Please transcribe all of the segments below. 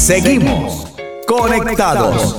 Seguimos conectados.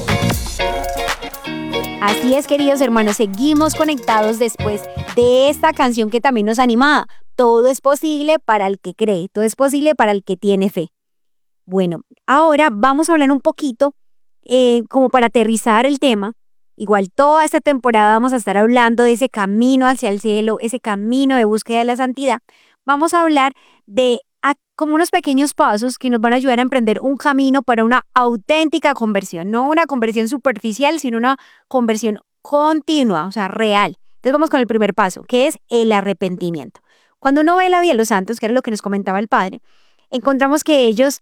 Así es, queridos hermanos, seguimos conectados después de esta canción que también nos anima. Todo es posible para el que cree, todo es posible para el que tiene fe. Bueno, ahora vamos a hablar un poquito, como para aterrizar el tema. Igual toda esta temporada vamos a estar hablando de ese camino hacia el cielo, ese camino de búsqueda de la santidad. Vamos a hablar de como unos pequeños pasos que nos van a ayudar a emprender un camino para una auténtica conversión. No una conversión superficial, sino una conversión continua, o sea, real. Entonces vamos con el primer paso, que es el arrepentimiento. Cuando uno ve la vida de los santos, que era lo que nos comentaba el padre, encontramos que ellos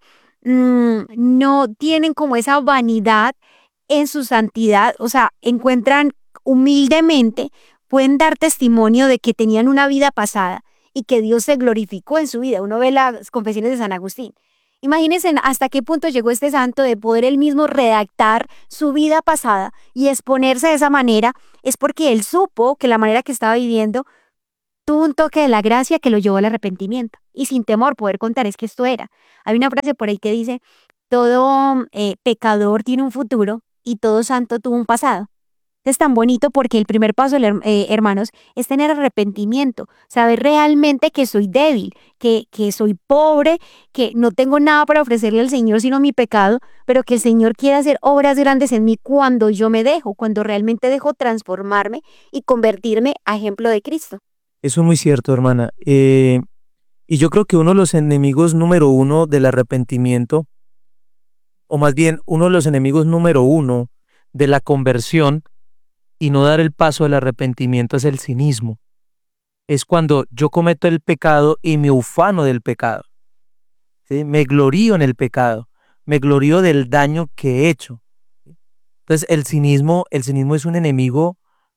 no tienen como esa vanidad en su santidad, o sea, encuentran humildemente, pueden dar testimonio de que tenían una vida pasada y que Dios se glorificó en su vida. Uno ve las confesiones de San Agustín. Imagínense hasta qué punto llegó este santo de poder él mismo redactar su vida pasada y exponerse de esa manera, es porque él supo que la manera que estaba viviendo tuvo un toque de la gracia que lo llevó al arrepentimiento y sin temor poder contar es que esto era. Hay una frase por ahí que dice, todo pecador tiene un futuro y todo santo tuvo un pasado. Es tan bonito porque el primer paso, hermanos, es tener arrepentimiento, saber realmente que soy débil, que soy pobre, que no tengo nada para ofrecerle al Señor sino mi pecado, pero que el Señor quiere hacer obras grandes en mí cuando yo me dejo, cuando realmente dejo transformarme y convertirme a ejemplo de Cristo. Eso es muy cierto, hermana. Y yo creo que uno de los enemigos número uno del arrepentimiento, o más bien uno de los enemigos número uno de la conversión y no dar el paso del arrepentimiento es el cinismo. Es cuando yo cometo el pecado y me ufano del pecado. ¿Sí? Me glorío en el pecado, me glorío del daño que he hecho. Entonces el cinismo es un enemigo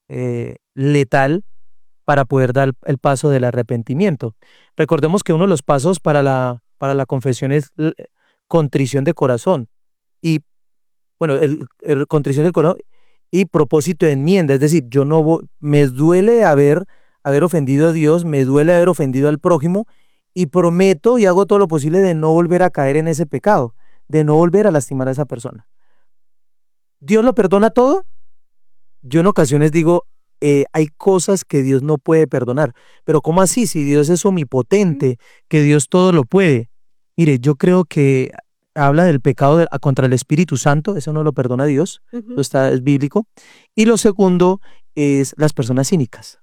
letal para poder dar el paso del arrepentimiento. Recordemos que uno de los pasos para la confesión es contrición de corazón. Y bueno, el contrición del corazón y propósito de enmienda. Es decir, yo no me duele haber ofendido a Dios, me duele haber ofendido al prójimo y prometo y hago todo lo posible de no volver a caer en ese pecado, de no volver a lastimar a esa persona. ¿Dios lo perdona todo? Yo en ocasiones digo, hay cosas que Dios no puede perdonar. Pero ¿cómo así? Si Dios es omnipotente, que Dios todo lo puede. Mire, yo creo que habla del pecado contra el Espíritu Santo, eso no lo perdona Dios, es bíblico. Y lo segundo es las personas cínicas.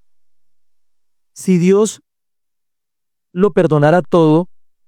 Si Dios lo perdonara todo,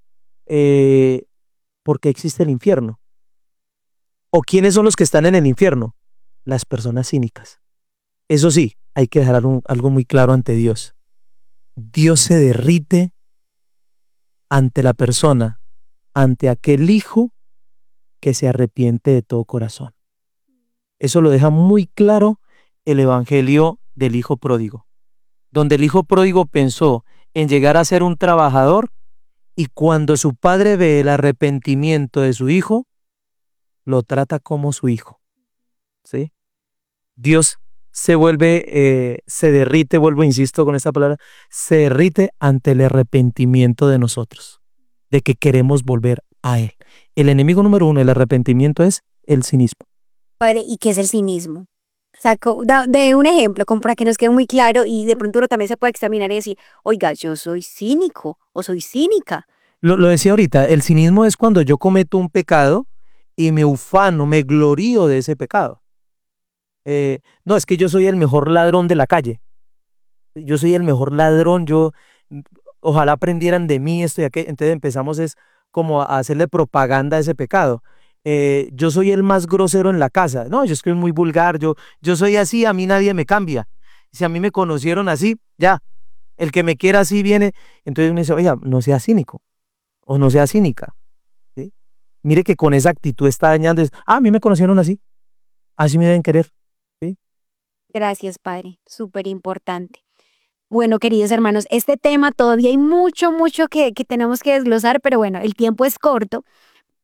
¿por qué existe el infierno? ¿O quiénes son los que están en el infierno? Las personas cínicas. Eso sí, hay que dejar algo muy claro ante Dios. Dios se derrite ante la persona, ante aquel hijo que se arrepiente de todo corazón. Eso lo deja muy claro el evangelio del hijo pródigo, donde el hijo pródigo pensó en llegar a ser un trabajador y cuando su padre ve el arrepentimiento de su hijo, lo trata como su hijo. ¿Sí? Dios se derrite, insisto con esta palabra, se derrite ante el arrepentimiento de nosotros, de que queremos volver a Él. El enemigo número uno del arrepentimiento es el cinismo. Padre, ¿y qué es el cinismo? Saco de un ejemplo, como para que nos quede muy claro y de pronto uno también se puede examinar y decir, oiga, yo soy cínico o soy cínica. Lo decía ahorita, el cinismo es cuando yo cometo un pecado y me ufano, me glorío de ese pecado. No, es que yo soy el mejor ladrón de la calle. Yo soy el mejor ladrón, ojalá aprendieran de mí esto y aquello. Entonces empezamos como a hacerle propaganda a ese pecado. Yo soy el más grosero en la casa. No, yo soy muy vulgar, yo soy así, a mí nadie me cambia. Si a mí me conocieron así, ya, el que me quiera así viene. Entonces uno dice, oiga, no sea cínico o no sea cínica. ¿Sí? Mire que con esa actitud está dañando. A mí me conocieron así, así me deben querer. ¿Sí? Gracias, Padre, súper importante. Bueno, queridos hermanos, este tema todavía hay mucho que tenemos que desglosar, pero bueno, el tiempo es corto.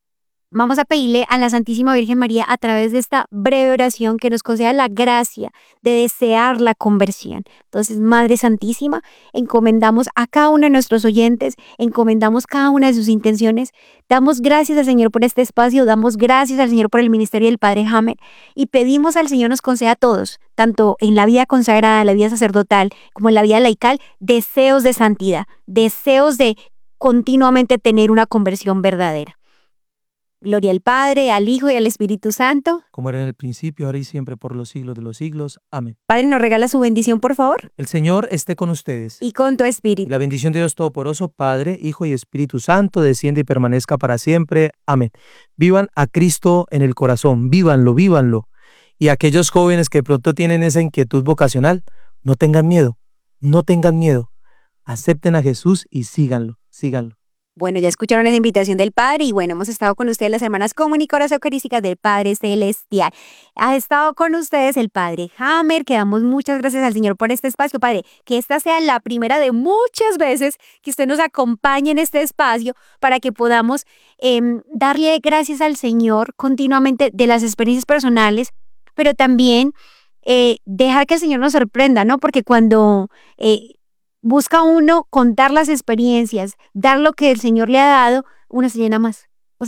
Vamos a pedirle a la Santísima Virgen María a través de esta breve oración que nos conceda la gracia de desear la conversión. Entonces, Madre Santísima, encomendamos a cada uno de nuestros oyentes, encomendamos cada una de sus intenciones. Damos gracias al Señor por este espacio, damos gracias al Señor por el ministerio del Padre Hamer y pedimos al Señor nos conceda a todos, tanto en la vida consagrada, en la vida sacerdotal, como en la vida laical, deseos de santidad, deseos de continuamente tener una conversión verdadera. Gloria al Padre, al Hijo y al Espíritu Santo. Como era en el principio, ahora y siempre, por los siglos de los siglos. Amén. Padre, ¿nos regala su bendición, por favor? El Señor esté con ustedes. Y con tu Y espíritu. la bendición de Dios Todopoderoso, Padre, Hijo y Espíritu Santo, desciende y permanezca para siempre. Amén. Vivan a Cristo en el corazón, vívanlo, vívanlo. Y aquellos jóvenes que de pronto tienen esa inquietud vocacional, no tengan miedo, no tengan miedo. Acepten a Jesús y síganlo, síganlo. Bueno, ya escucharon esa invitación del Padre y bueno, hemos estado con ustedes las hermanas comunicadoras eucarísticas del Padre Celestial. Ha estado con ustedes el Padre Hamer, que damos muchas gracias al Señor por este espacio. Padre, que esta sea la primera de muchas veces que usted nos acompañe en este espacio para que podamos darle gracias al Señor continuamente de las experiencias personales, pero también dejar que el Señor nos sorprenda, ¿no? Porque cuando busca uno contar las experiencias, dar lo que el Señor le ha dado, uno se llena más.